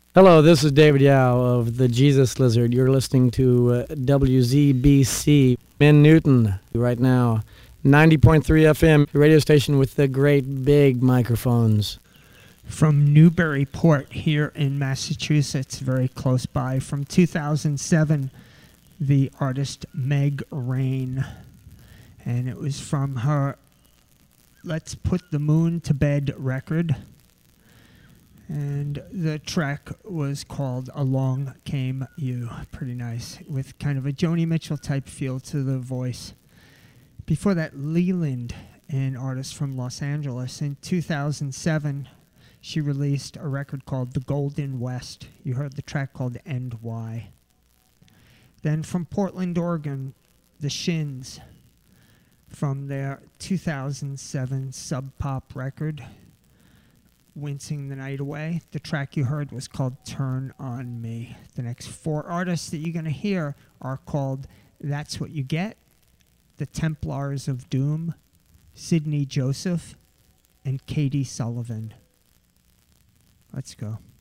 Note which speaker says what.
Speaker 1: Hello, this is David Yao of the Jesus Lizard. You're listening to WZBC in Newton right now. 90.3 FM, radio station with the great big microphones.
Speaker 2: From Newburyport here in Massachusetts, very close by. From 2007, the artist Meg Rain. And it was from her Let's Put the Moon to Bed record. And the track was called Along Came You. Pretty nice, with kind of a Joni Mitchell type feel to the voice. Before that, Leland, an artist from Los Angeles. In 2007, she released a record called The Golden West. You heard the track called And Why. Then from Portland, Oregon, The Shins, from their 2007 Sub Pop record, Wincing the Night Away. The track you heard was called Turn on Me. The next four artists that you're going to hear are called That's What You Get, The Templars of Doom, Sidney Joseph, and Katie Sullivan. Let's go.